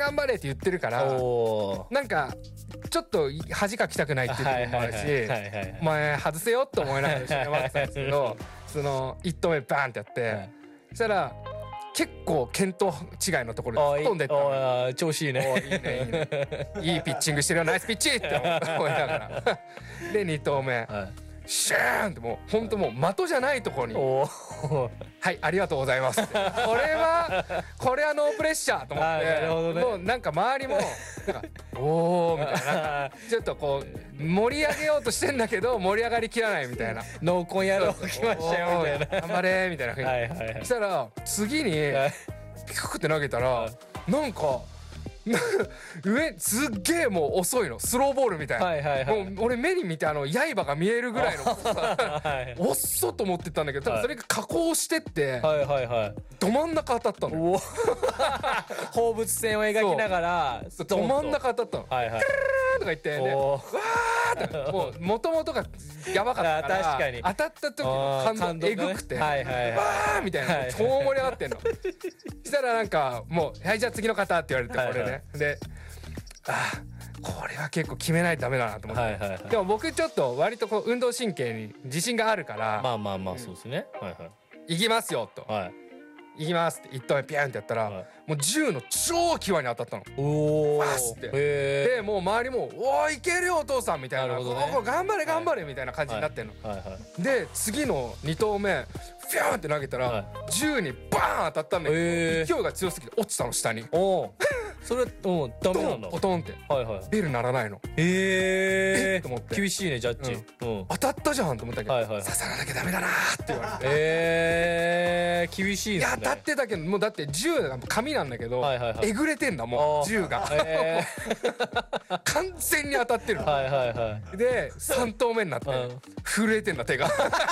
頑張れって言ってるからなんかちょっと恥かきたくないっていうところもあるしお前外せよって思いながら一緒に待ってたんですけどその1投目バーンってやってそしたら結構見当違いのところで飛んでったの。 調子いいね。 いいねいいねいいピッチングしてるよナイスピッチって思いながらで2投目、シューンってもうほんともう的じゃないところにはいありがとうございますってこれはノープレッシャーと思って、もうなんか周りもなんかおーみたいな、なんかちょっとこう盛り上げようとしてんだけど盛り上がりきらないみたいな濃紺野郎来ましたよみたいな頑張れみたいな風にしたら次にピクって投げたらなんか上すっげえもう遅いのスローボールみたいな、もう俺目に見て刃が見えるぐらいのおっそと思ってたんだけど多分それが加工してってど真ん中当たったの。 放物線を描きながらど真ん中当たったの。クルルルとか言ってねわーってもう元々がやばかったから当たった時の感動えぐくてわーみたいな超盛り上がってんの。したらなんかもうはいじゃあ次の方って言われてこれねでこれは結構決めないとダメだなと思ってでも僕ちょっと割とこう運動神経に自信があるからまあそうですね行きますよと行きますって1投目ピャンってやったらもう銃の超際に当たったの。おーってでもう周りも「おーいけるよお父さん」みたいな「頑張れ頑張れ」みたいな感じになってんの。で次の2投目フィャーンって投げたら銃にバーン当たったんだけど勢いが強すぎて落ちたの下に。 それダメなんだ。 ポトンってベル鳴らないの。と思って厳しいねジャッジ。 当たったじゃんと思ったけど刺さらなきゃダメだなって言われて厳しいですね。 当たってたけどもうだって銃が紙なんだけどえぐれてんだもう銃が完全に当たってるの。で3投目になって震えてんだ手が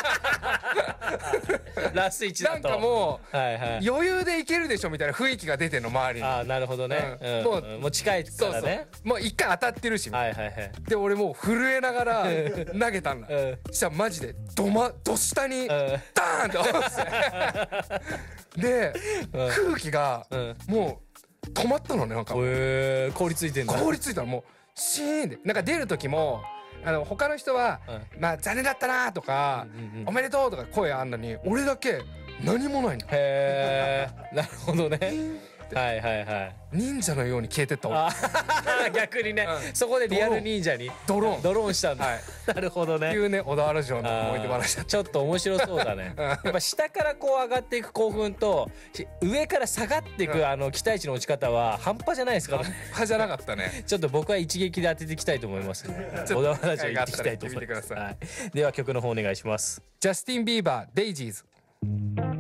ラス1だとなんかもう余裕でいけるでしょみたいな雰囲気が出てんの周りに。 なるほどね。もう近いからね。 もう1回当たってるしで俺もう震えながら投げたんだ。したらマジでど下にダーンって落ちてで空気がもう止まったのね。なんか凍りついてんだ。 凍りついたのもうシーンでなんか出る時も他の人はまあ残念だったなとかおめでとうとか声あんのに俺だけ何もないの。 なるほどね。 忍者のように消えてった逆にねそこでリアル忍者にドローンしたんだ。なるほどね。 いうね小田原城の思い出話だった。 ちょっと面白そうだね。やっぱ下からこう上がっていく興奮と上から下がっていく期待値の落ち方は半端じゃないですからね。 半端じゃなかったね。 ちょっと僕は一撃で当てていきたいと思いますね。小田原城行っていきたいと思います。では曲の方お願いします。 ジャスティン・ビーバーデイジーズ。